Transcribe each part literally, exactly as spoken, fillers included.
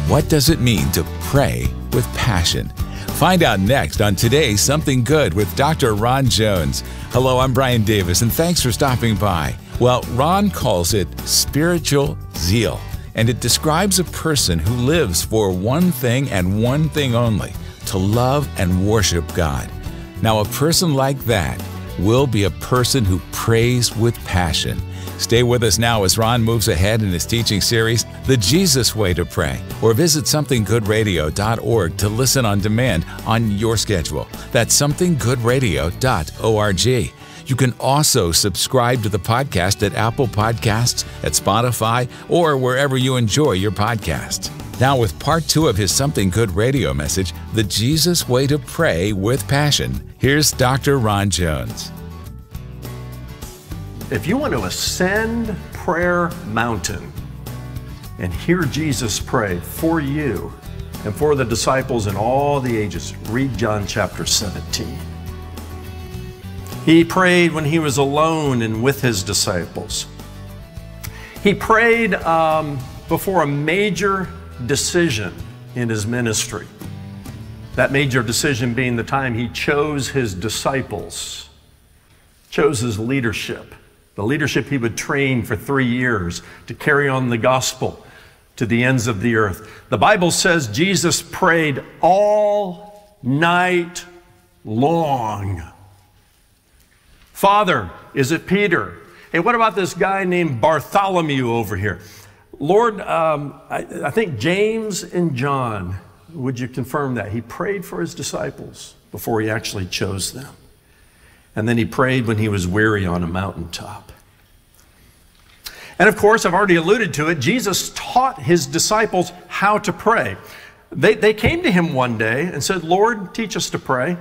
What does it mean to pray with passion? Find out next on today's Something Good with Doctor Ron Jones. Hello, I'm Brian Davis, and thanks for stopping by. Well, Ron calls it spiritual zeal, and it describes a person who lives for one thing and one thing only, to love and worship God. Now, a person like that will be a person who prays with passion. Stay with us now as Ron moves ahead in his teaching series, The Jesus Way to Pray, or visit something good radio dot org to listen on demand on your schedule. That's something good radio dot org. You can also subscribe to the podcast at Apple Podcasts, at Spotify, or wherever you enjoy your podcasts. Now with part two of his Something Good radio message, The Jesus Way to Pray with Passion, here's Doctor Ron Jones. If you want to ascend Prayer Mountain and hear Jesus pray for you and for the disciples in all the ages, read John chapter seventeen. He prayed when he was alone and with his disciples. He prayed um, before a major decision in his ministry. That major decision being the time he chose his disciples, chose his leadership. The leadership he would train for three years to carry on the gospel to the ends of the earth. The Bible says Jesus prayed all night long. Father, is it Peter? Hey, what about this guy named Bartholomew over here? Lord, um, I, I think James and John, would you confirm that? He prayed for his disciples before he actually chose them. And then he prayed when he was weary on a mountaintop. And of course, I've already alluded to it, Jesus taught his disciples how to pray. They, they came to him one day and said, Lord, teach us to pray.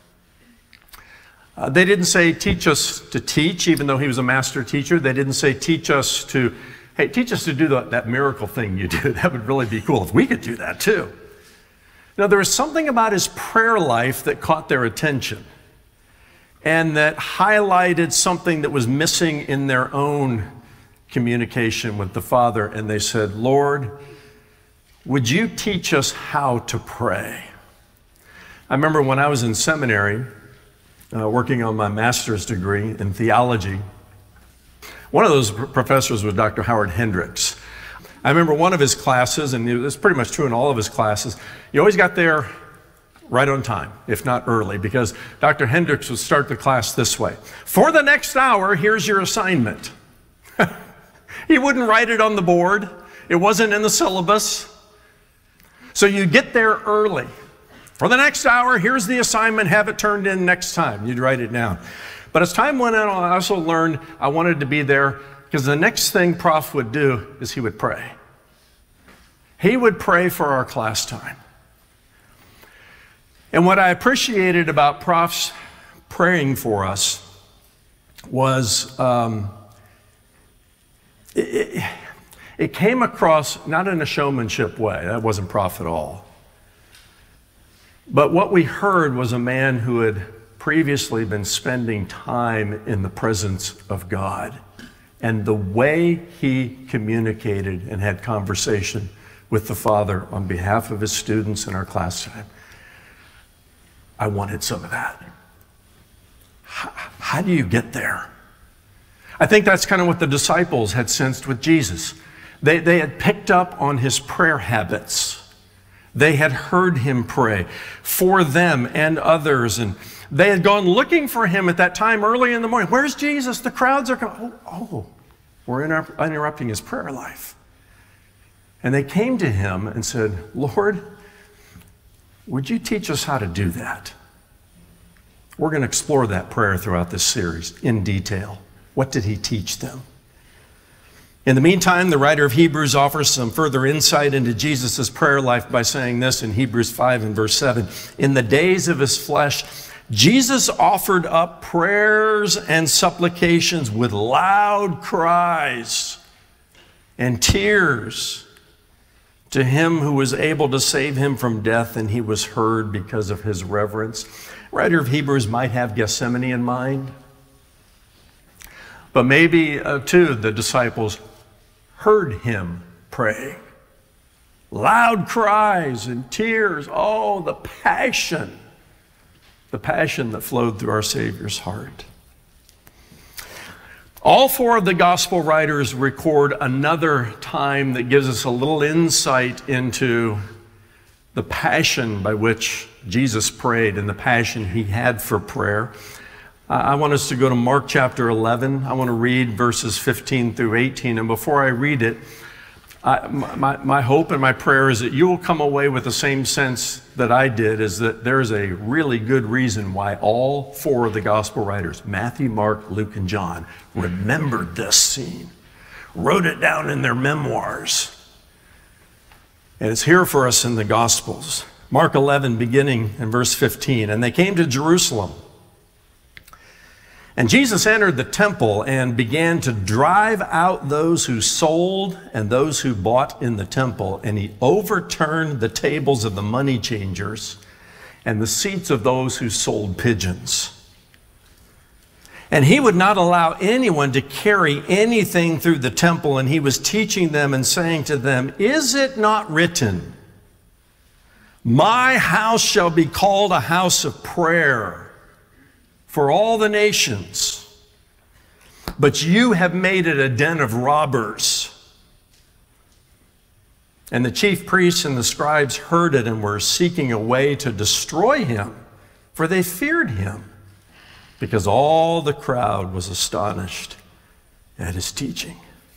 Uh, they didn't say, teach us to teach, even though he was a master teacher. They didn't say, teach us to, hey, teach us to do the, that miracle thing you do. That would really be cool if we could do that too. Now, there was something about his prayer life that caught their attention, and that highlighted something that was missing in their own communication with the Father. And they said, Lord, would you teach us how to pray? I remember when I was in seminary, uh, working on my master's degree in theology, one of those professors was Doctor Howard Hendricks. I remember one of his classes, and it was pretty much true in all of his classes, you always got there right on time, if not early, because Doctor Hendricks would start the class this way. For the next hour, here's your assignment. He wouldn't write it on the board. It wasn't in the syllabus. So you get there early. For the next hour, here's the assignment. Have it turned in next time. You'd write it down. But as time went on, I also learned I wanted to be there because the next thing Prof would do is he would pray. He would pray for our class time. And what I appreciated about Prof's praying for us was um, it, it, it came across not in a showmanship way. That wasn't Prof at all. But what we heard was a man who had previously been spending time in the presence of God. And the way he communicated and had conversation with the Father on behalf of his students in our class time, I wanted some of that. How, how do you get there? I think that's kind of what the disciples had sensed with Jesus. They, they had picked up on his prayer habits. They had heard him pray for them and others, and they had gone looking for him at that time early in the morning. Where's Jesus? The crowds are coming. Oh, oh, we're inter- interrupting his prayer life. And they came to him and said, Lord, would you teach us how to do that? We're going to explore that prayer throughout this series in detail. What did he teach them? In the meantime, the writer of Hebrews offers some further insight into Jesus' prayer life by saying this in Hebrews five and verse seven. In the days of his flesh, Jesus offered up prayers and supplications with loud cries and tears to him who was able to save him from death, and he was heard because of his reverence. The writer of Hebrews might have Gethsemane in mind, but maybe uh, too the disciples heard him pray. loud cries and tears. Oh, the passion, the passion that flowed through our Savior's heart. All four of the gospel writers record another time that gives us a little insight into the passion by which Jesus prayed and the passion he had for prayer. I want us to go to Mark chapter eleven. I want to read verses fifteen through eighteen. And before I read it, I, my, my hope and my prayer is that you will come away with the same sense that I did, is that there is a really good reason why all four of the gospel writers, Matthew, Mark, Luke, and John, remembered this scene, wrote it down in their memoirs. And it's here for us in the Gospels. Mark eleven, beginning in verse fifteen. And they came to Jerusalem. And Jesus entered the temple and began to drive out those who sold and those who bought in the temple. And he overturned the tables of the money changers and the seats of those who sold pigeons. And he would not allow anyone to carry anything through the temple. And he was teaching them and saying to them, "Is it not written, 'My house shall be called a house of prayer for all the nations, but you have made it a den of robbers'?" And the chief priests and the scribes heard it and were seeking a way to destroy him, for they feared him, because all the crowd was astonished at his teaching.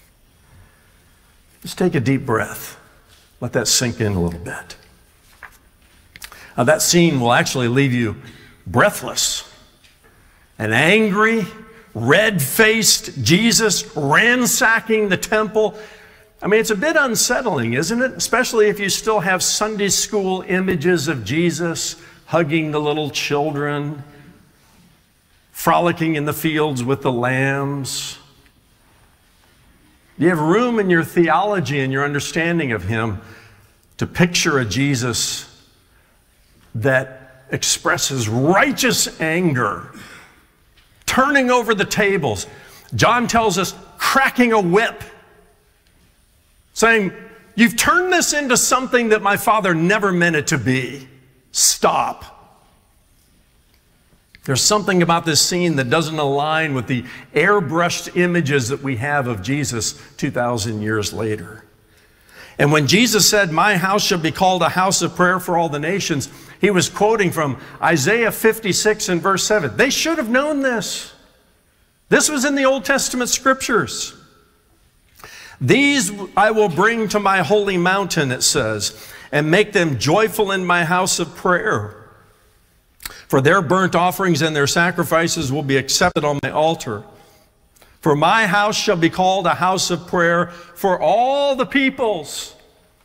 Just take a deep breath. Let that sink in a little bit. Now, that scene will actually leave you breathless. An angry, red-faced Jesus ransacking the temple. I mean, it's a bit unsettling, isn't it? Especially if you still have Sunday school images of Jesus hugging the little children, frolicking in the fields with the lambs. You have room in your theology and your understanding of him to picture a Jesus that expresses righteous anger, turning over the tables. John tells us, cracking a whip, saying, "You've turned this into something that my Father never meant it to be. Stop." There's something about this scene that doesn't align with the airbrushed images that we have of Jesus two thousand years later. And when Jesus said, "My house shall be called a house of prayer for all the nations," he was quoting from Isaiah fifty-six and verse seven. They should have known this. This was in the Old Testament scriptures. "These I will bring to my holy mountain," it says, "and make them joyful in my house of prayer. For their burnt offerings and their sacrifices will be accepted on my altar. For my house shall be called a house of prayer for all the peoples."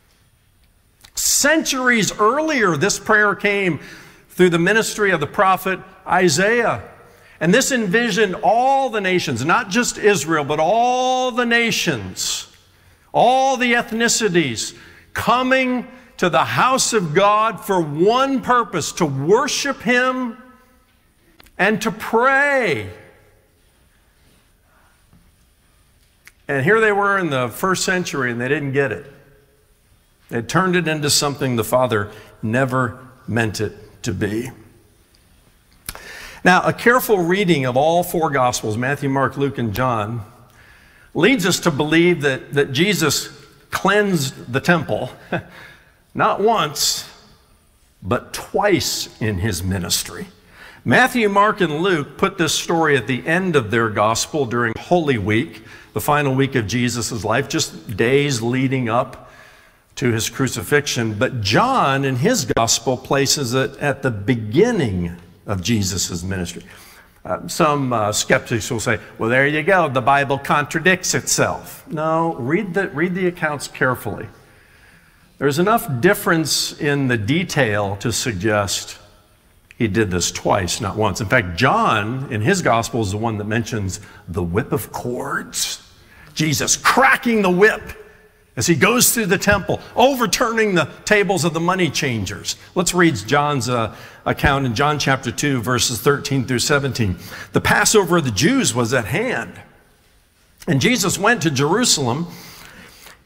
Centuries earlier, this prayer came through the ministry of the prophet Isaiah. And this envisioned all the nations, not just Israel, but all the nations, all the ethnicities, coming to the house of God for one purpose: to worship him and to pray. And here they were in the first century, and they didn't get it. They turned it into something the Father never meant it to be. Now, a careful reading of all four Gospels, Matthew, Mark, Luke, and John, leads us to believe that, that Jesus cleansed the temple, not once, but twice in his ministry. Matthew, Mark, and Luke put this story at the end of their gospel during Holy Week, the final week of Jesus' life, just days leading up to his crucifixion. But John, in his gospel, places it at the beginning of Jesus' ministry. Uh, some uh, skeptics will say, well, there you go, the Bible contradicts itself. No, read the, read the accounts carefully. There's enough difference in the detail to suggest he did this twice, not once. In fact, John, in his gospel, is the one that mentions the whip of cords. Jesus cracking the whip as he goes through the temple, overturning the tables of the money changers. Let's read John's uh, account in John chapter two, verses thirteen through seventeen. The Passover of the Jews was at hand, and Jesus went to Jerusalem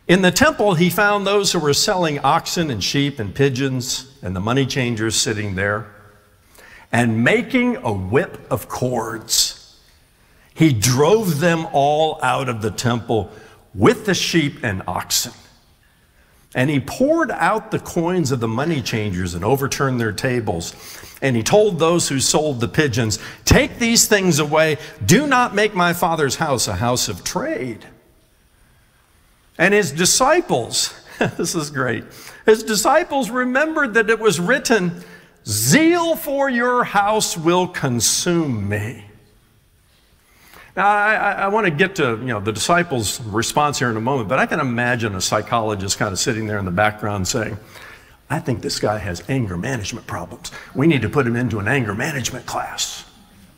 In the temple, he found those who were selling oxen and sheep and pigeons and the money changers sitting there and making a whip of cords. He drove them all out of the temple with the sheep and oxen. And he poured out the coins of the money changers and overturned their tables. And he told those who sold the pigeons, "Take these things away. Do not make my Father's house a house of trade." And his disciples, this is great, his disciples remembered that it was written, "Zeal for your house will consume me." Now, I, I want to get to you know the disciples' response here in a moment, but I can imagine a psychologist kind of sitting there in the background saying, "I think this guy has anger management problems. We need to put him into an anger management class."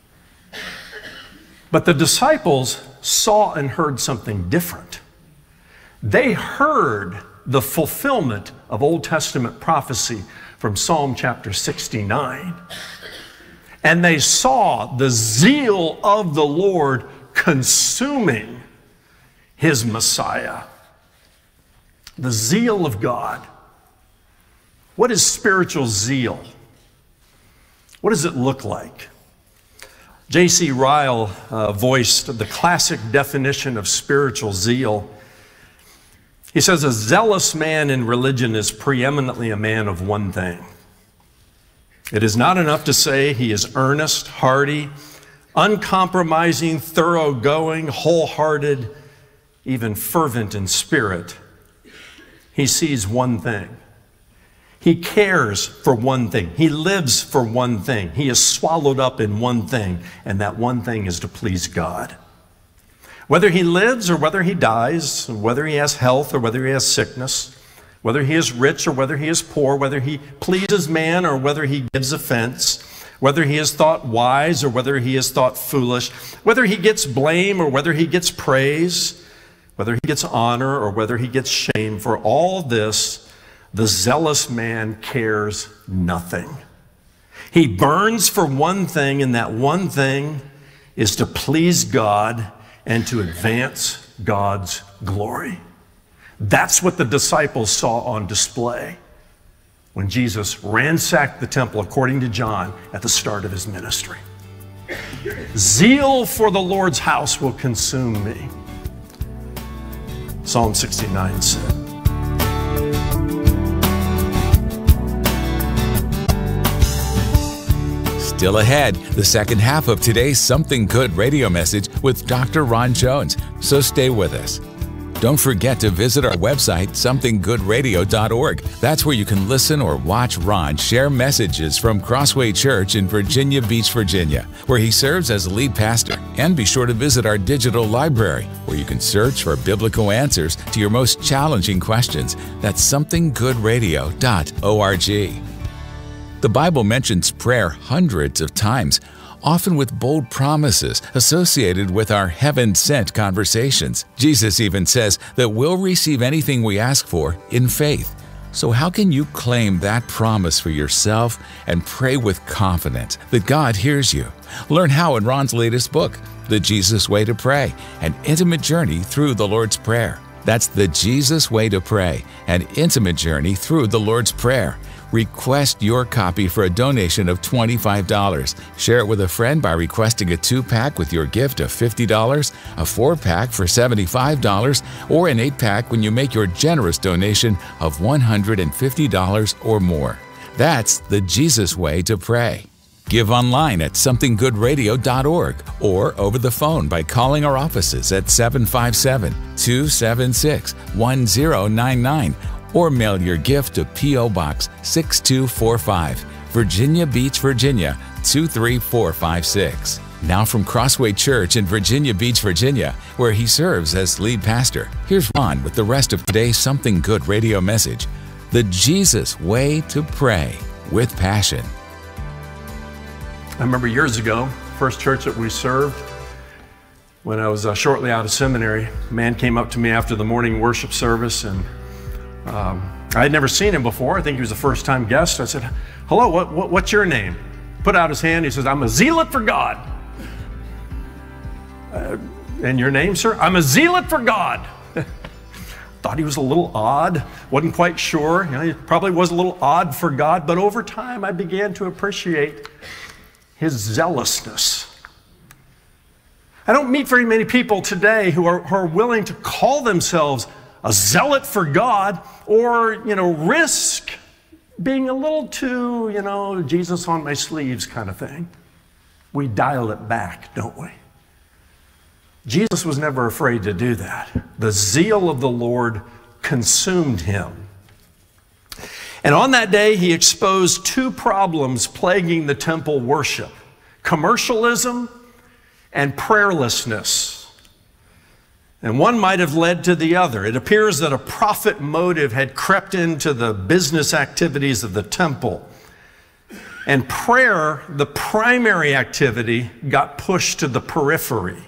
But the disciples saw and heard something different. They heard the fulfillment of Old Testament prophecy from Psalm chapter sixty-nine. And they saw the zeal of the Lord consuming his Messiah. The zeal of God. What is spiritual zeal? What does it look like? J C Ryle uh, voiced the classic definition of spiritual zeal. He says, "A zealous man in religion is preeminently a man of one thing. It is not enough to say he is earnest, hearty, uncompromising, thoroughgoing, wholehearted, even fervent in spirit. He sees one thing. He cares for one thing. He lives for one thing. He is swallowed up in one thing, and that one thing is to please God. Whether he lives or whether he dies, whether he has health or whether he has sickness, whether he is rich or whether he is poor, whether he pleases man or whether he gives offense, whether he is thought wise or whether he is thought foolish, whether he gets blame or whether he gets praise, whether he gets honor or whether he gets shame, for all this, the zealous man cares nothing. He burns for one thing, and that one thing is to please God and to advance God's glory." That's what the disciples saw on display when Jesus ransacked the temple, according to John, at the start of his ministry. Zeal for the Lord's house will consume me, Psalm sixty-nine said. Still ahead, the second half of today's Something Good radio message with Doctor Ron Jones. So stay with us. Don't forget to visit our website, something good radio dot org. That's where you can listen or watch Ron share messages from Crossway Church in Virginia Beach, Virginia, where he serves as lead pastor. And be sure to visit our digital library, where you can search for biblical answers to your most challenging questions. That's something good radio dot org. The Bible mentions prayer hundreds of times, often with bold promises associated with our heaven-sent conversations. Jesus even says that we'll receive anything we ask for in faith. So how can you claim that promise for yourself and pray with confidence that God hears you? Learn how in Ron's latest book, The Jesus Way to Pray, An Intimate Journey Through the Lord's Prayer. That's The Jesus Way to Pray, An Intimate Journey Through the Lord's Prayer. Request your copy for a donation of twenty-five dollars. Share it with a friend by requesting a two-pack with your gift of fifty dollars, a four-pack for seventy-five dollars, or an eight-pack when you make your generous donation of one hundred fifty dollars or more. That's the Jesus Way to Pray. Give online at something good radio dot org or over the phone by calling our offices at seven five seven, two seven six, one zero nine nine. Or mail your gift to P O Box six two four five, Virginia Beach, Virginia two three four five six. Now from Crossway Church in Virginia Beach, Virginia, where he serves as lead pastor, here's Ron with the rest of today's Something Good radio message, The Jesus Way to Pray with Passion. I remember years ago, first church that we served, when I was uh, shortly out of seminary, a man came up to me after the morning worship service, and Um, I had never seen him before. I think he was a first-time guest. I said, "Hello, what, what, what's your name?" Put out his hand. He says, "I'm a zealot for God." Uh, and your name, sir? "I'm a zealot for God." thought he was a little odd, wasn't quite sure. You know, he probably was a little odd for God, but over time I began to appreciate his zealousness. I don't meet very many people today who are, who are willing to call themselves a zealot for God or, you know, risk being a little too, you know, Jesus on my sleeves kind of thing. We dial it back, don't we? Jesus was never afraid to do that. The zeal of the Lord consumed him. And on that day, he exposed two problems plaguing the temple worship: commercialism and prayerlessness. And one might have led to the other. It appears that a profit motive had crept into the business activities of the temple. And prayer, the primary activity, got pushed to the periphery.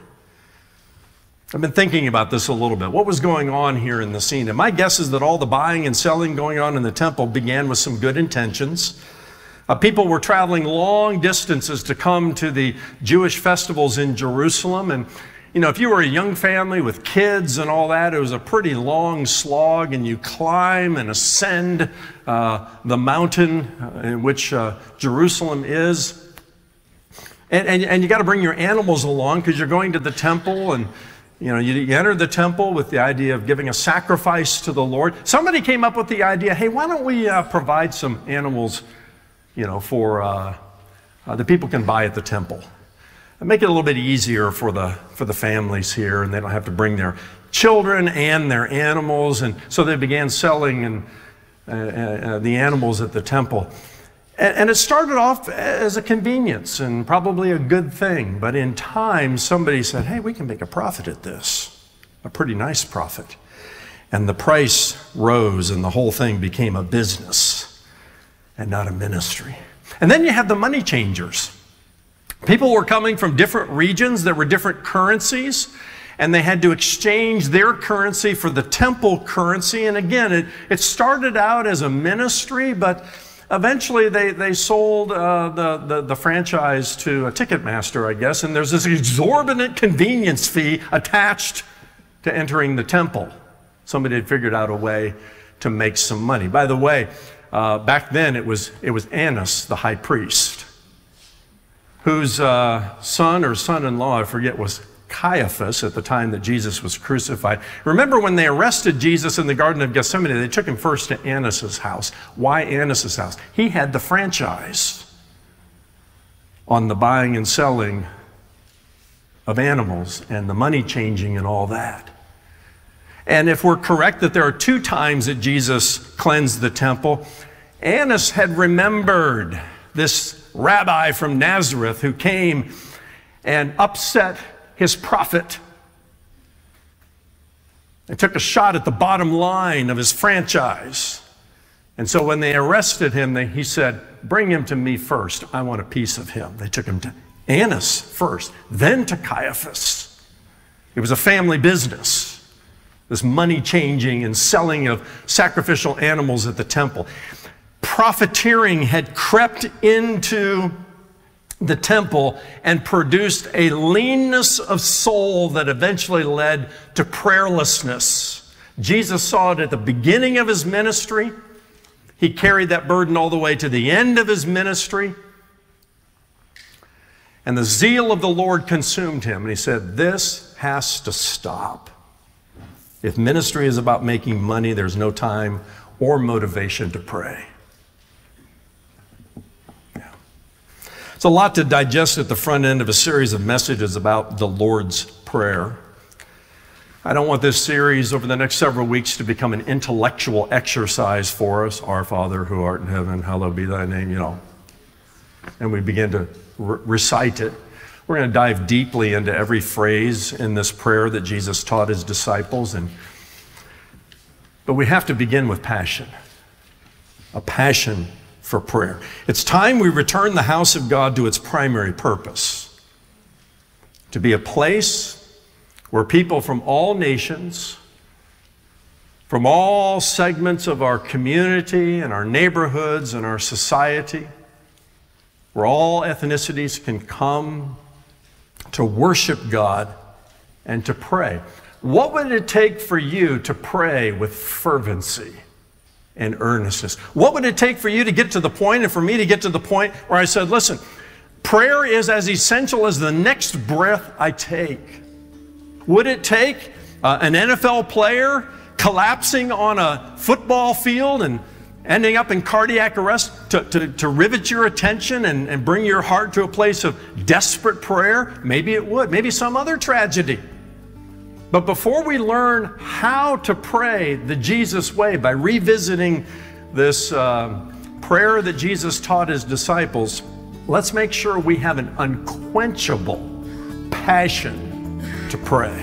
I've been thinking about this a little bit. What was going on here in the scene? And my guess is that all the buying and selling going on in the temple began with some good intentions. Uh, people were traveling long distances to come to the Jewish festivals in Jerusalem. And, you know, if you were a young family with kids and all that, it was a pretty long slog, and you climb and ascend uh, the mountain in which uh, Jerusalem is. And, and, and you got to bring your animals along because you're going to the temple, and you know, you, you enter the temple with the idea of giving a sacrifice to the Lord. Somebody came up with the idea, hey, why don't we uh, provide some animals, you know, for uh, uh, the people can buy at the temple. And make it a little bit easier for the, for the families here, and they don't have to bring their children and their animals. And so they began selling and, uh, uh, the animals at the temple. And, and it started off as a convenience and probably a good thing. But in time, somebody said, hey, we can make a profit at this, a pretty nice profit. And the price rose, and the whole thing became a business and not a ministry. And then you have the money changers. People were coming from different regions. There were different currencies, and they had to exchange their currency for the temple currency. And again, it, it started out as a ministry, but eventually they, they sold uh, the, the, the franchise to a Ticketmaster, I guess, and there's this exorbitant convenience fee attached to entering the temple. Somebody had figured out a way to make some money. By the way, Uh, back then it was, it was Annas, the high priest, whose uh, son or son-in-law, I forget, was Caiaphas at the time that Jesus was crucified. Remember when they arrested Jesus in the Garden of Gethsemane, they took him first to Annas' house. Why Annas' house? He had the franchise on the buying and selling of animals and the money changing and all that. And if we're correct that there are two times that Jesus cleansed the temple, Annas had remembered this rabbi from Nazareth who came and upset his prophet and took a shot at the bottom line of his franchise. And so when they arrested him, they, he said, bring him to me first. I want a piece of him. They took him to Annas first, then to Caiaphas. It was a family business. This money changing and selling of sacrificial animals at the temple. Profiteering had crept into the temple and produced a leanness of soul that eventually led to prayerlessness. Jesus saw it at the beginning of his ministry. He carried that burden all the way to the end of his ministry. And the zeal of the Lord consumed him. And he said, this has to stop. If ministry is about making money, there's no time or motivation to pray. Yeah. It's a lot to digest at the front end of a series of messages about the Lord's Prayer. I don't want this series over the next several weeks to become an intellectual exercise for us. Our Father who art in heaven, hallowed be thy name, you know. And we begin to re- recite it. We're going to dive deeply into every phrase in this prayer that Jesus taught his disciples. And, but we have to begin with passion, a passion for prayer. It's time we return the house of God to its primary purpose, to be a place where people from all nations, from all segments of our community and our neighborhoods and our society, where all ethnicities can come to worship God and to pray. what would it take for you to pray with fervency and earnestness? What would it take for you to get to the point, and for me to get to the point where I said, listen, prayer is as essential as the next breath I take? Would it take uh, an N F L player collapsing on a football field and ending up in cardiac arrest to, to, to rivet your attention and, and bring your heart to a place of desperate prayer? Maybe it would. Maybe some other tragedy. But before we learn how to pray the Jesus way by revisiting this uh, prayer that Jesus taught his disciples, let's make sure we have an unquenchable passion to pray.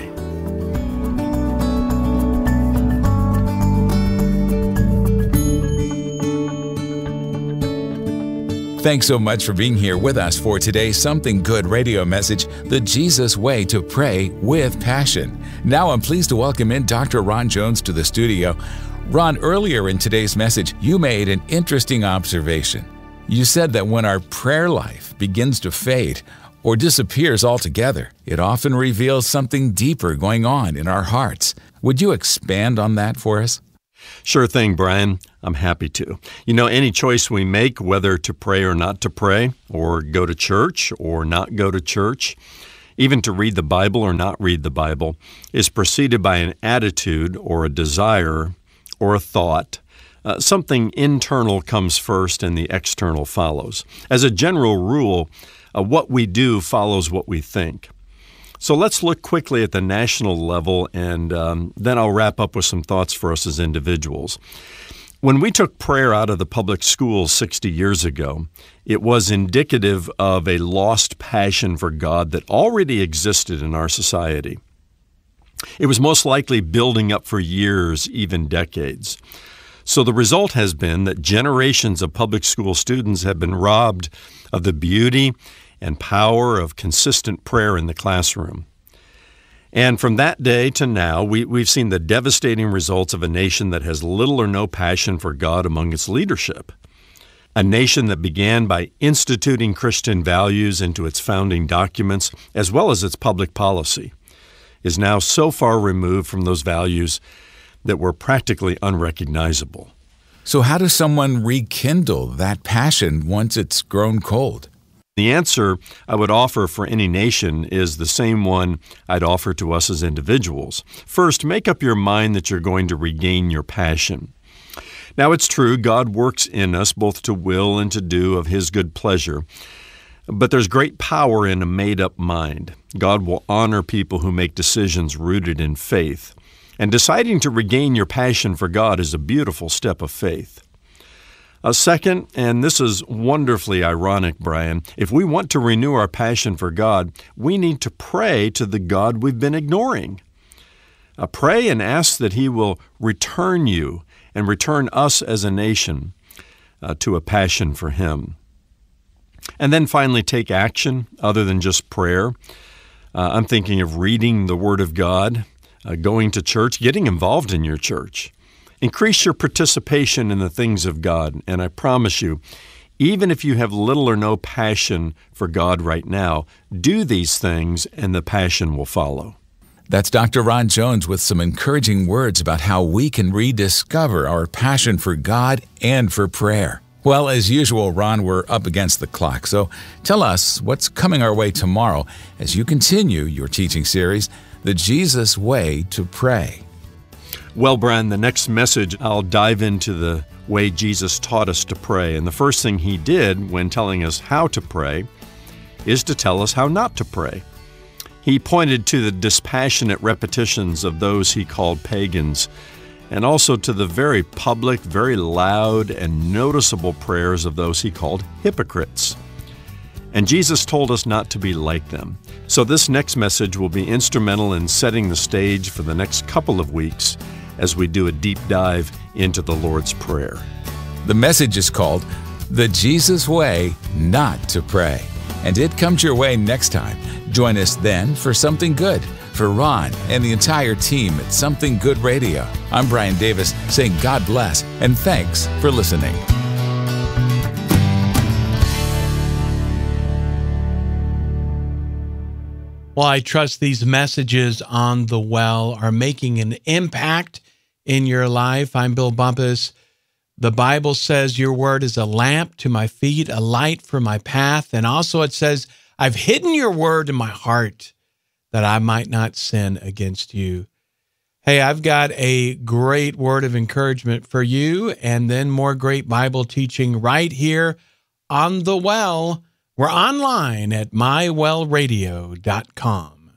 Thanks so much for being here with us for today's Something Good radio message, The Jesus Way to Pray with Passion. Now I'm pleased to welcome in Doctor Ron Jones to the studio. Ron, earlier in today's message, you made an interesting observation. You said that when our prayer life begins to fade or disappears altogether, it often reveals something deeper going on in our hearts. Would you expand on that for us? Sure thing, Brian. I'm happy to. You know, any choice we make, whether to pray or not to pray, or go to church or not go to church, even to read the Bible or not read the Bible, is preceded by an attitude or a desire or a thought. Uh, something internal comes first and the external follows. As a general rule, uh, what we do follows what we think. So let's look quickly at the national level, and um, then I'll wrap up with some thoughts for us as individuals. When we took prayer out of the public schools sixty years ago, it was indicative of a lost passion for God that already existed in our society. It was most likely building up for years, even decades. So the result has been that generations of public school students have been robbed of the beauty and power of consistent prayer in the classroom. And from that day to now, we, we've seen the devastating results of a nation that has little or no passion for God among its leadership. A nation that began by instituting Christian values into its founding documents, as well as its public policy, is now so far removed from those values that were practically unrecognizable. So how does someone rekindle that passion once it's grown cold? The answer I would offer for any nation is the same one I'd offer to us as individuals. First, make up your mind that you're going to regain your passion. Now, it's true, God works in us both to will and to do of His good pleasure. But there's great power in a made-up mind. God will honor people who make decisions rooted in faith. And deciding to regain your passion for God is a beautiful step of faith. A second, and this is wonderfully ironic, Brian, if we want to renew our passion for God, we need to pray to the God we've been ignoring. Uh, pray and ask that He will return you and return us as a nation uh, to a passion for Him. And then finally, take action other than just prayer. Uh, I'm thinking of reading the Word of God, uh, going to church, getting involved in your church. Increase your participation in the things of God, and I promise you, even if you have little or no passion for God right now, do these things and the passion will follow. That's Doctor Ron Jones with some encouraging words about how we can rediscover our passion for God and for prayer. Well, as usual, Ron, we're up against the clock, so tell us what's coming our way tomorrow as you continue your teaching series, The Jesus Way to Pray. Well, Brian, the next message, I'll dive into the way Jesus taught us to pray. And the first thing He did when telling us how to pray is to tell us how not to pray. He pointed to the dispassionate repetitions of those He called pagans, and also to the very public, very loud, and noticeable prayers of those He called hypocrites. And Jesus told us not to be like them. So this next message will be instrumental in setting the stage for the next couple of weeks as we do a deep dive into the Lord's Prayer. The message is called The Jesus Way Not to Pray, and it comes your way next time. Join us then for Something Good. For Ron and the entire team at Something Good Radio, I'm Brian Davis saying God bless and thanks for listening. Well, I trust these messages on The Well are making an impact in your life. I'm Bill Bumpus. The Bible says your word is a lamp to my feet, a light for my path. And also it says, I've hidden your word in my heart that I might not sin against you. Hey, I've got a great word of encouragement for you, and then more great Bible teaching right here on The Well. We're online at my well radio dot com.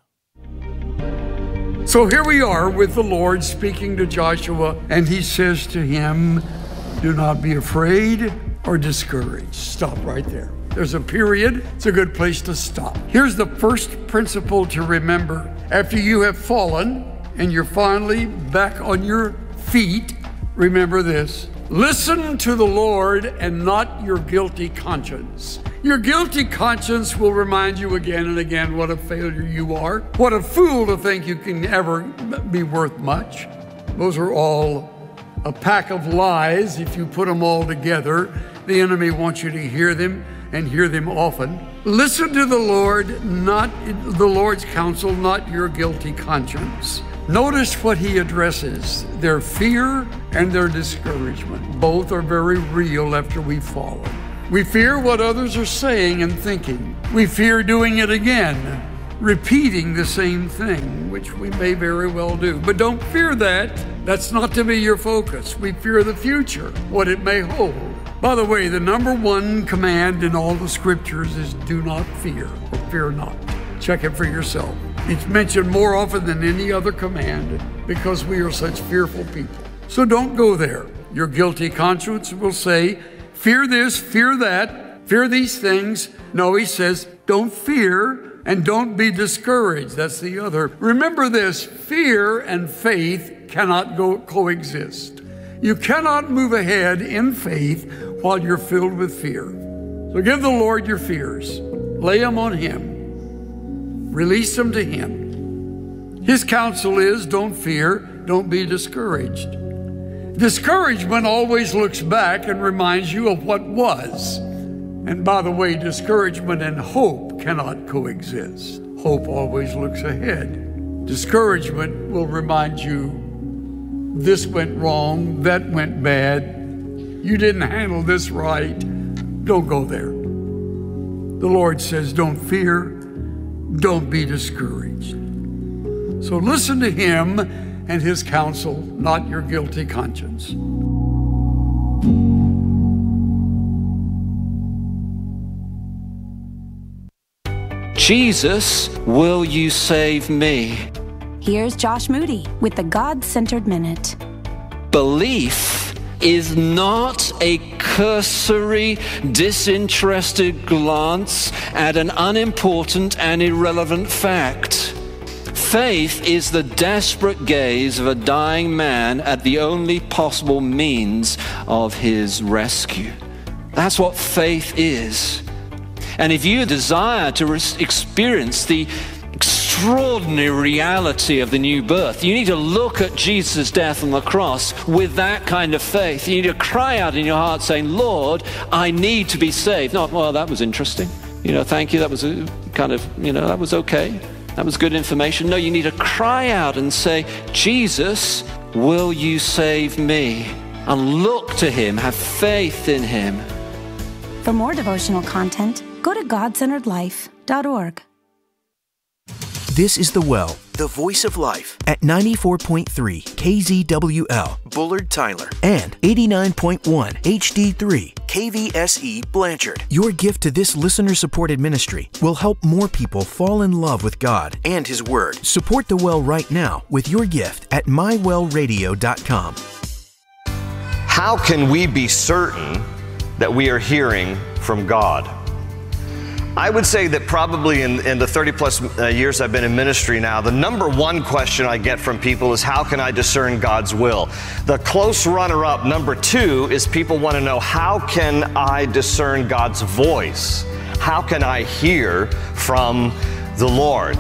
So here we are with the Lord speaking to Joshua, and he says to him, do not be afraid or discouraged. Stop right there. There's a period. It's a good place to stop. Here's the first principle to remember. After you have fallen and you're finally back on your feet, remember this. Listen to the Lord and not your guilty conscience. Your guilty conscience will remind you again and again what a failure you are. What a fool to think you can ever be worth much. Those are all a pack of lies. If you put them all together, the enemy wants you to hear them and hear them often. Listen to the Lord, not the Lord's counsel, not your guilty conscience. Notice what he addresses, their fear and their discouragement. Both are very real after we've fallen. We fear what others are saying and thinking. We fear doing it again, repeating the same thing, which we may very well do. But don't fear that. That's not to be your focus. We fear the future, what it may hold. By the way, the number one command in all the scriptures is do not fear or fear not. Check it for yourself. It's mentioned more often than any other command because we are such fearful people. So don't go there. Your guilty conscience will say, fear this, fear that, fear these things. No, he says, don't fear and don't be discouraged. That's the other. Remember this, fear and faith cannot go coexist. You cannot move ahead in faith while you're filled with fear. So give the Lord your fears. Lay them on him. Release them to him. His counsel is don't fear, don't be discouraged. Discouragement always looks back and reminds you of what was. And by the way, discouragement and hope cannot coexist. Hope always looks ahead. Discouragement will remind you this went wrong, that went bad, you didn't handle this right. Don't go there. The Lord says, don't fear, don't be discouraged. So listen to him and his counsel, not your guilty conscience. Jesus, will you save me? Here's Josh Moody with the God-Centered Minute. Belief is not a cursory, disinterested glance at an unimportant and irrelevant fact. Faith is the desperate gaze of a dying man at the only possible means of his rescue. That's what faith is. And if you desire to experience the extraordinary reality of the new birth, you need to look at Jesus' death on the cross with that kind of faith. You need to cry out in your heart saying, Lord, I need to be saved. Not, well, that was interesting. You know, thank you. That was a kind of, you know, that was okay. That was good information. No, you need to cry out and say, Jesus, will you save me? And look to him, have faith in him. For more devotional content, go to god centered life dot org. This is The Well, the voice of life, at ninety-four point three K Z W L, Bullard, Tyler, and eighty-nine point one H D three K V S E, Blanchard. Your gift to this listener-supported ministry will help more people fall in love with God and His Word. Support The Well right now with your gift at my well radio dot com. How can we be certain that we are hearing from God? I would say that probably in, in the thirty plus uh, years I've been in ministry now, the number one question I get from people is, how can I discern God's will? The close runner-up, number two, is people want to know, how can I discern God's voice? How can I hear from the Lord?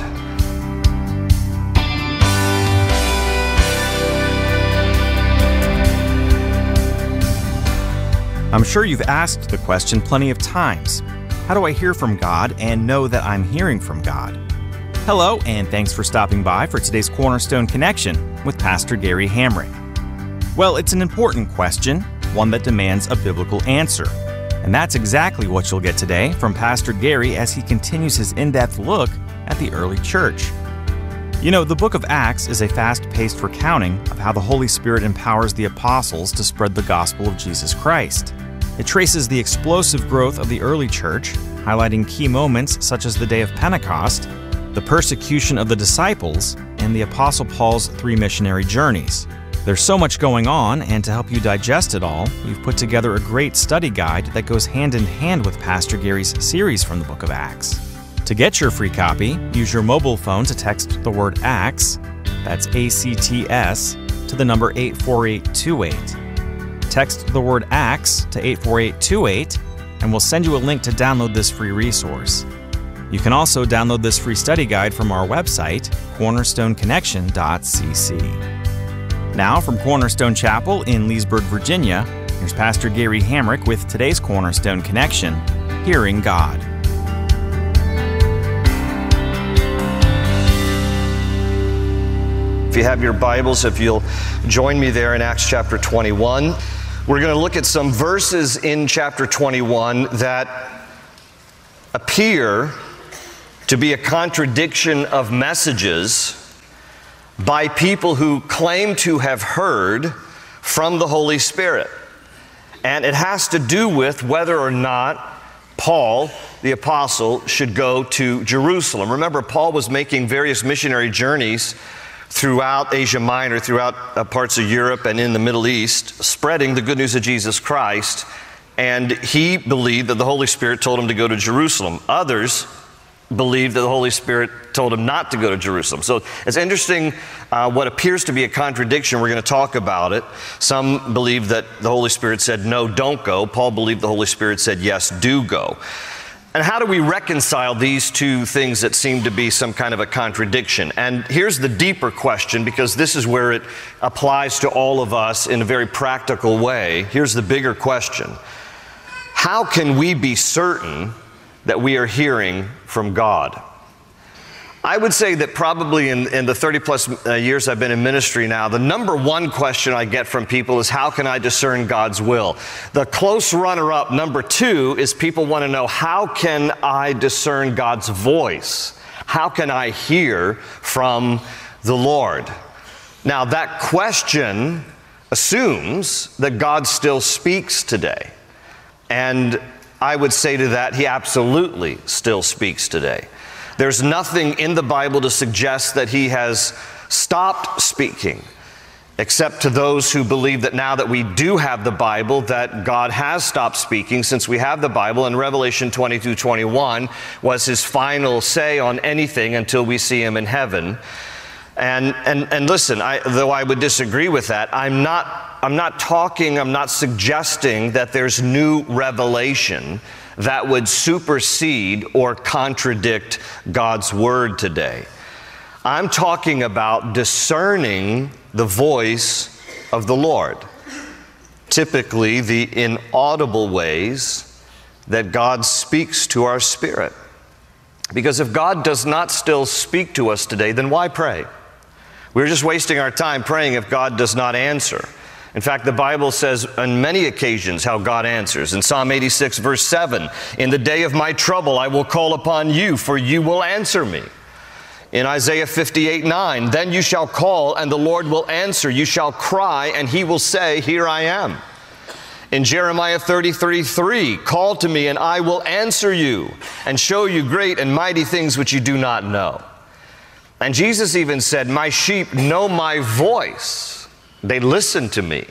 I'm sure you've asked the question plenty of times. How do I hear from God and know that I'm hearing from God? Hello, and thanks for stopping by for today's Cornerstone Connection with Pastor Gary Hamrick. Well, it's an important question, one that demands a biblical answer. And that's exactly what you'll get today from Pastor Gary as he continues his in-depth look at the early church. You know, the book of Acts is a fast-paced recounting of how the Holy Spirit empowers the apostles to spread the gospel of Jesus Christ. It traces the explosive growth of the early church, highlighting key moments such as the day of Pentecost, the persecution of the disciples, and the Apostle Paul's three missionary journeys. There's so much going on, and to help you digest it all, we've put together a great study guide that goes hand in hand with Pastor Gary's series from the book of Acts. To get your free copy, use your mobile phone to text the word ACTS, that's A C T S, to the number eight four eight two eight. Text the word ACTS to eight four eight two eight, and we'll send you a link to download this free resource. You can also download this free study guide from our website, cornerstone connection dot c c. Now, from Cornerstone Chapel in Leesburg, Virginia, here's Pastor Gary Hamrick with today's Cornerstone Connection, Hearing God. If you have your Bibles, if you'll join me there in Acts chapter twenty-one, we're going to look at some verses in chapter twenty-one that appear to be a contradiction of messages by people who claim to have heard from the Holy Spirit. And it has to do with whether or not Paul, the apostle, should go to Jerusalem. Remember, Paul was making various missionary journeys throughout Asia Minor, throughout uh, parts of Europe and in the Middle East, spreading the good news of Jesus Christ. And he believed that the Holy Spirit told him to go to Jerusalem. Others believed that the Holy Spirit told him not to go to Jerusalem. So it's interesting uh, what appears to be a contradiction. We're going to talk about it. Some believe that the Holy Spirit said, no, don't go. Paul believed the Holy Spirit said, yes, do go. And how do we reconcile these two things that seem to be some kind of a contradiction? And here's the deeper question, because this is where it applies to all of us in a very practical way. Here's the bigger question. How can we be certain that we are hearing from God? I would say that probably in, in the thirty plus uh, years I've been in ministry now, the number one question I get from people is, how can I discern God's will? The close runner-up, number two, is people want to know, how can I discern God's voice? How can I hear from the Lord? Now, that question assumes that God still speaks today. And I would say to that, he absolutely still speaks today. There's nothing in the Bible to suggest that he has stopped speaking, except to those who believe that now that we do have the Bible, that God has stopped speaking since we have the Bible, and Revelation twenty-two twenty-one was his final say on anything until we see him in heaven. And, and, and listen, I, though I would disagree with that, I'm not, I'm not talking, I'm not suggesting that there's new revelation that would supersede or contradict God's word today. I'm talking about discerning the voice of the Lord, typically the inaudible ways that God speaks to our spirit. Because if God does not still speak to us today, then why pray? We're just wasting our time praying if God does not answer. In fact, the Bible says on many occasions how God answers. In Psalm eighty-six, verse seven, in the day of my trouble I will call upon you, for you will answer me. In Isaiah fifty-eight nine, then you shall call and the Lord will answer. You shall cry and he will say, here I am. In Jeremiah thirty-three three, call to me and I will answer you and show you great and mighty things which you do not know. And Jesus even said, my sheep know my voice. They listen to me.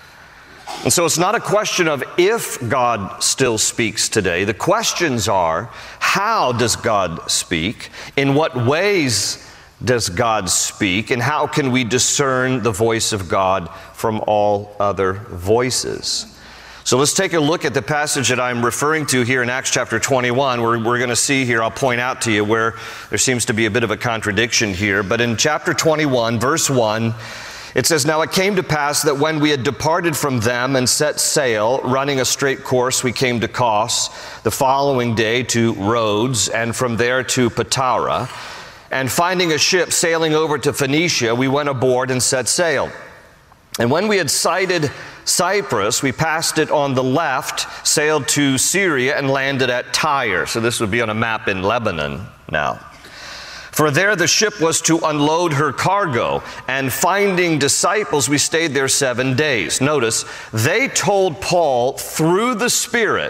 And so it's not a question of if God still speaks today. The questions are, how does God speak? In what ways does God speak? And how can we discern the voice of God from all other voices? So let's take a look at the passage that I'm referring to here in Acts chapter twenty-one. We're, we're going to see here, I'll point out to you where there seems to be a bit of a contradiction here. But in chapter twenty-one, verse one, it says, now it came to pass that when we had departed from them and set sail, running a straight course, we came to Kos, the following day to Rhodes, and from there to Patara. and finding a ship sailing over to Phoenicia, we went aboard and set sail. And when we had sighted Cyprus, we passed it on the left, sailed to Syria, and landed at Tyre. So this would be on a map in Lebanon now. For there the ship was to unload her cargo, and finding disciples, we stayed there seven days. Notice, they told Paul through the Spirit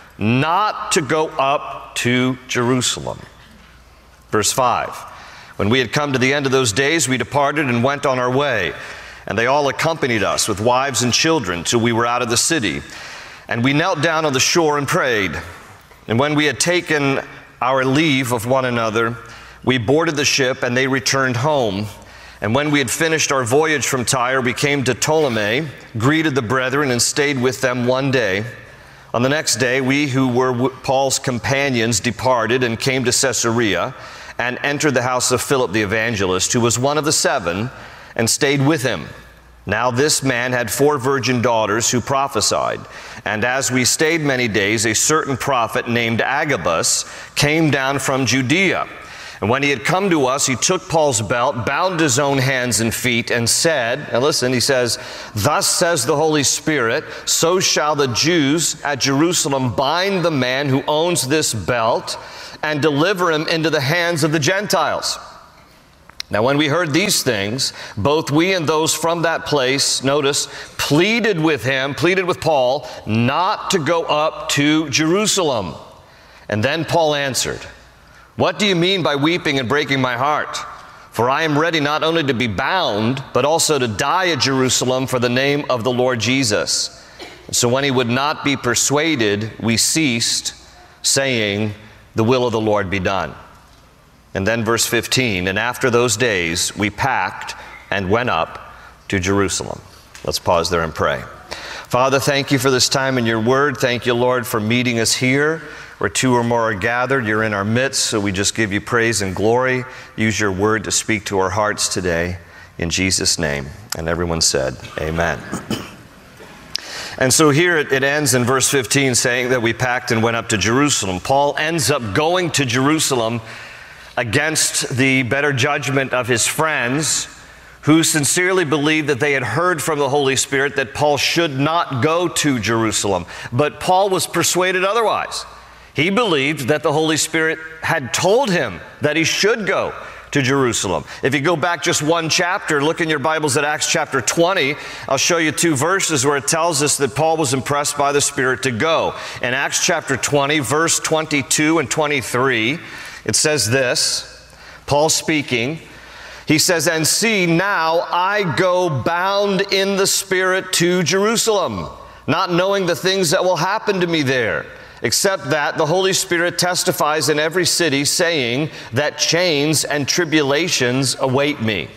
not to go up to Jerusalem. Verse five, when we had come to the end of those days, we departed and went on our way. And they all accompanied us with wives and children till we were out of the city. And we knelt down on the shore and prayed. And when we had taken our leave of one another, we boarded the ship and they returned home. And when we had finished our voyage from Tyre, we came to Ptolemy, greeted the brethren, and stayed with them one day. On the next day, we who were Paul's companions departed and came to Caesarea and entered the house of Philip the evangelist, who was one of the seven, and stayed with him. Now this man had four virgin daughters who prophesied. And as we stayed many days, a certain prophet named Agabus came down from Judea. And when he had come to us, he took Paul's belt, bound his own hands and feet, and said, and listen, he says, "Thus says the Holy Spirit, so shall the Jews at Jerusalem bind the man who owns this belt and deliver him into the hands of the Gentiles." Now when we heard these things, both we and those from that place, notice, pleaded with him, pleaded with Paul, not to go up to Jerusalem. And then Paul answered, "What do you mean by weeping and breaking my heart? For I am ready not only to be bound, but also to die at Jerusalem for the name of the Lord Jesus." So when he would not be persuaded, we ceased, saying, "The will of the Lord be done." And then verse fifteen, and after those days we packed and went up to Jerusalem. Let's pause there and pray. Father, thank you for this time in your word. Thank you, Lord, for meeting us here. Where two or more are gathered, you're in our midst, so we just give you praise and glory. Use your word to speak to our hearts today. In Jesus' name. And everyone said, amen. And so here it, it ends in verse fifteen saying that we packed and went up to Jerusalem. Paul ends up going to Jerusalem against the better judgment of his friends, who sincerely believed that they had heard from the Holy Spirit that Paul should not go to Jerusalem. But Paul was persuaded otherwise. He believed that the Holy Spirit had told him that he should go to Jerusalem. If you go back just one chapter, look in your Bibles at Acts chapter twenty, I'll show you two verses where it tells us that Paul was impressed by the Spirit to go. In Acts chapter twenty, verse twenty-two and twenty-three, it says this, Paul speaking, he says, "And see, now I go bound in the Spirit to Jerusalem, not knowing the things that will happen to me there, except that the Holy Spirit testifies in every city, saying that chains and tribulations await me."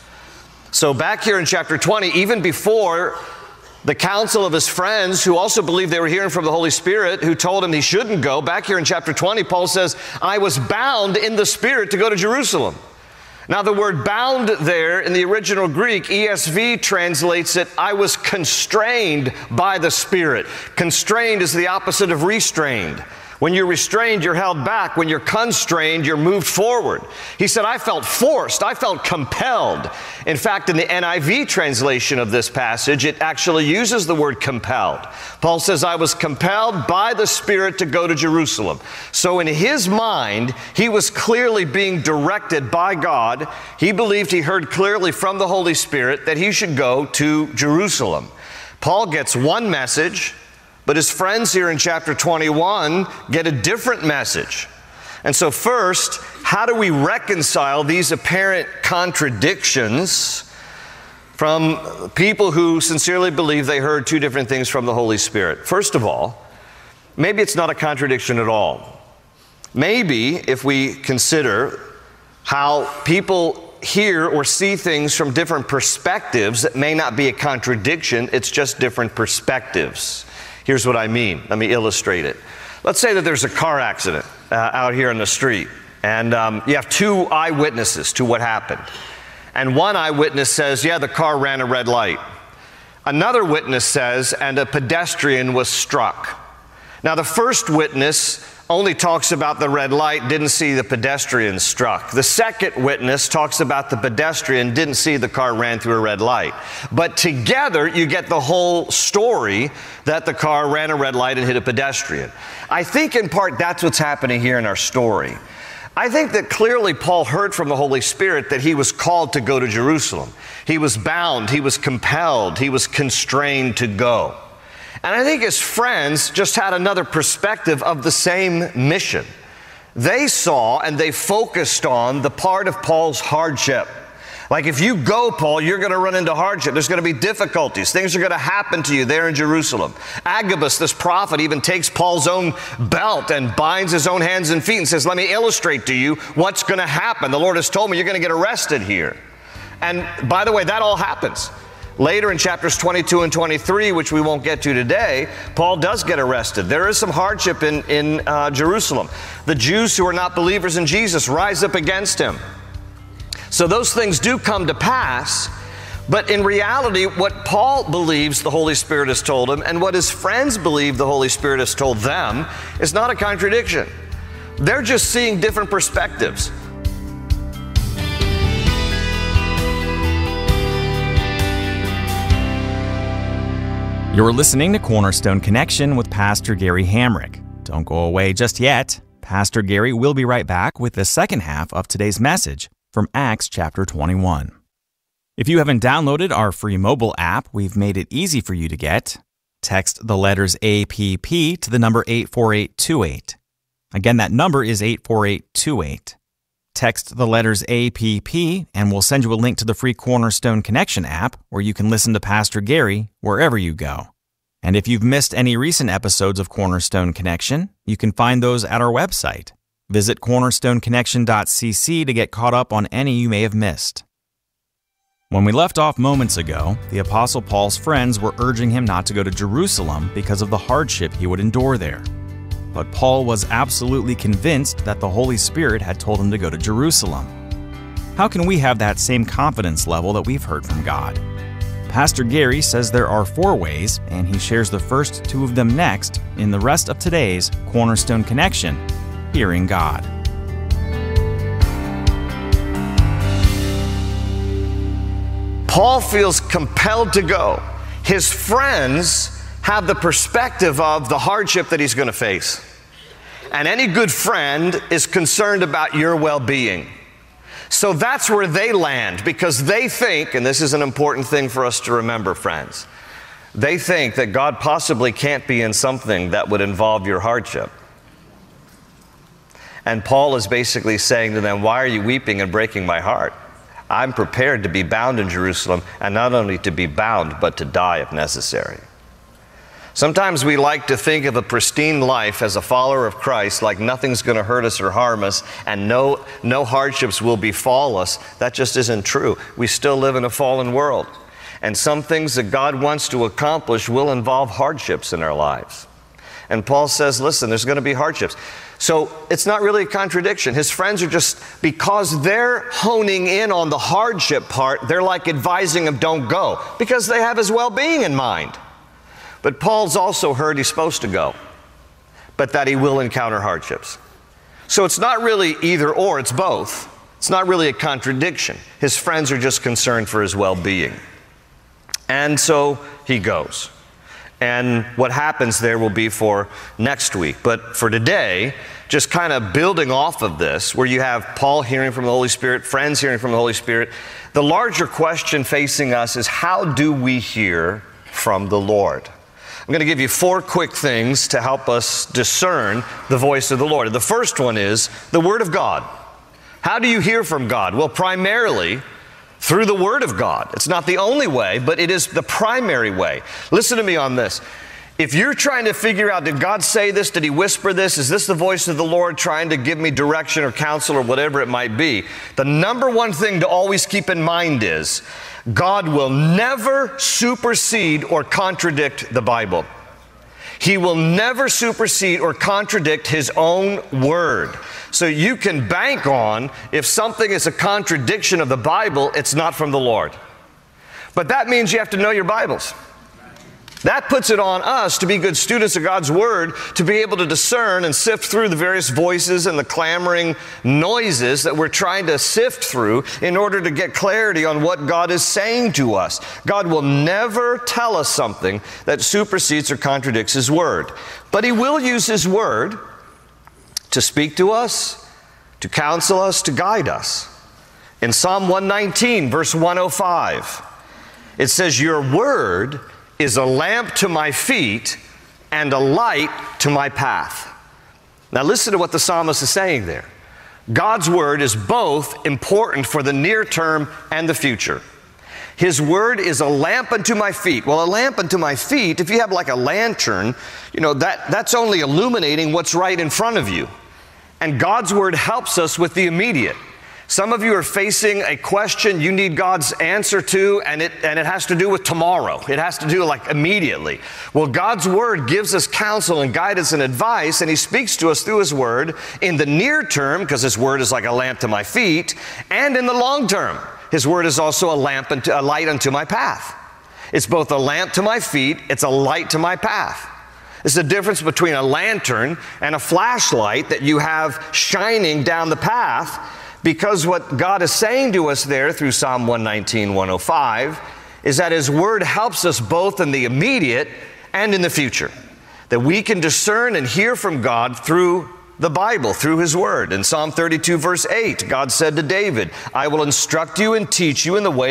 So back here in chapter twenty, even before the counsel of his friends, who also believed they were hearing from the Holy Spirit, who told him he shouldn't go, back here in chapter twenty, Paul says, "I was bound in the Spirit to go to Jerusalem." Now the word bound there in the original Greek, E S V translates it, "I was constrained by the Spirit." Constrained is the opposite of restrained. When you're restrained, you're held back. When you're constrained, you're moved forward. He said, "I felt forced. I felt compelled." In fact, in the N I V translation of this passage, it actually uses the word compelled. Paul says, "I was compelled by the Spirit to go to Jerusalem." So in his mind, he was clearly being directed by God. He believed he heard clearly from the Holy Spirit that he should go to Jerusalem. Paul gets one message, but his friends here in chapter twenty-one get a different message. And so first, how do we reconcile these apparent contradictions from people who sincerely believe they heard two different things from the Holy Spirit? First of all, maybe it's not a contradiction at all. Maybe if we consider how people hear or see things from different perspectives, it may not be a contradiction, it's just different perspectives. Here's what I mean. Let me illustrate it. Let's say that there's a car accident uh, out here on the street, and um, you have two eyewitnesses to what happened. And one eyewitness says, yeah, the car ran a red light. Another witness says, and a pedestrian was struck. Now, the first witness only talks about the red light, didn't see the pedestrian struck. The second witness talks about the pedestrian, didn't see the car ran through a red light. But together, you get the whole story that the car ran a red light and hit a pedestrian. I think in part that's what's happening here in our story. I think that clearly Paul heard from the Holy Spirit that he was called to go to Jerusalem. He was bound, he was compelled, he was constrained to go. And I think his friends just had another perspective of the same mission. They saw and they focused on the part of Paul's hardship. Like, if you go, Paul, you're going to run into hardship. There's going to be difficulties. Things are going to happen to you there in Jerusalem. Agabus, this prophet, even takes Paul's own belt and binds his own hands and feet and says, let me illustrate to you what's going to happen. The Lord has told me you're going to get arrested here. And by the way, that all happens. Later in chapters twenty-two and twenty-three, which we won't get to today, Paul does get arrested. There is some hardship in, in uh, Jerusalem. The Jews who are not believers in Jesus rise up against him. So those things do come to pass, but in reality, what Paul believes the Holy Spirit has told him and what his friends believe the Holy Spirit has told them is not a contradiction. They're just seeing different perspectives. You're listening to Cornerstone Connection with Pastor Gary Hamrick. Don't go away just yet. Pastor Gary will be right back with the second half of today's message from Acts chapter twenty-one. If you haven't downloaded our free mobile app, we've made it easy for you to get. Text the letters A P P to the number eight four eight two eight. Again, that number is eight four eight two eight. Text the letters A P P and we'll send you a link to the free Cornerstone Connection app where you can listen to Pastor Gary wherever you go. And if you've missed any recent episodes of Cornerstone Connection, you can find those at our website. Visit cornerstone connection dot c c to get caught up on any you may have missed. When we left off moments ago, the Apostle Paul's friends were urging him not to go to Jerusalem because of the hardship he would endure there. But Paul was absolutely convinced that the Holy Spirit had told him to go to Jerusalem. How can we have that same confidence level that we've heard from God? Pastor Gary says there are four ways, and he shares the first two of them next in the rest of today's Cornerstone Connection, Hearing God. Paul feels compelled to go. His friends have the perspective of the hardship that he's going to face. And any good friend is concerned about your well-being. So that's where they land, because they think, and this is an important thing for us to remember, friends, they think that God possibly can't be in something that would involve your hardship. And Paul is basically saying to them, why are you weeping and breaking my heart? I'm prepared to be bound in Jerusalem, and not only to be bound, but to die if necessary. Sometimes we like to think of a pristine life as a follower of Christ, like nothing's going to hurt us or harm us, and no, no hardships will befall us. That just isn't true. We still live in a fallen world. And some things that God wants to accomplish will involve hardships in our lives. And Paul says, listen, there's going to be hardships. So it's not really a contradiction. His friends are just, because they're honing in on the hardship part, they're like advising him, don't go, because they have his well-being in mind. But Paul's also heard he's supposed to go, but that he will encounter hardships. So it's not really either or, it's both. It's not really a contradiction. His friends are just concerned for his well-being. And so he goes. And what happens there will be for next week. But for today, just kind of building off of this, where you have Paul hearing from the Holy Spirit, friends hearing from the Holy Spirit, the larger question facing us is, how do we hear from the Lord? I'm going to give you four quick things to help us discern the voice of the Lord. The first one is the Word of God. How do you hear from God? Well, primarily through the Word of God. It's not the only way, but it is the primary way. Listen to me on this. If you're trying to figure out, did God say this? Did He whisper this? Is this the voice of the Lord trying to give me direction or counsel or whatever it might be? The number one thing to always keep in mind is God will never supersede or contradict the Bible. He will never supersede or contradict His own Word. So you can bank on, if something is a contradiction of the Bible, it's not from the Lord. But that means you have to know your Bibles. That puts it on us to be good students of God's Word, to be able to discern and sift through the various voices and the clamoring noises that we're trying to sift through in order to get clarity on what God is saying to us. God will never tell us something that supersedes or contradicts His Word. But He will use His Word to speak to us, to counsel us, to guide us. In Psalm one nineteen, verse one oh five, it says, "Your Word is a lamp to my feet and a light to my path." Now listen to what the psalmist is saying there. God's Word is both important for the near term and the future. His Word is a lamp unto my feet. Well, a lamp unto my feet, if you have like a lantern, you know, that, that's only illuminating what's right in front of you. And God's Word helps us with the immediate. Some of you are facing a question you need God's answer to, and it, and it has to do with tomorrow. It has to do like immediately. Well, God's Word gives us counsel and guidance and advice, and He speaks to us through His Word in the near term, because His Word is like a lamp to my feet, and in the long term. His Word is also a lamp unto, a light unto my path. It's both a lamp to my feet, it's a light to my path. It's the difference between a lantern and a flashlight that you have shining down the path. Because what God is saying to us there through Psalm one nineteen, one oh five is that His Word helps us both in the immediate and in the future. That we can discern and hear from God through the Bible, through His Word. In Psalm thirty-two, verse eight, God said to David, "I will instruct you and teach you in the way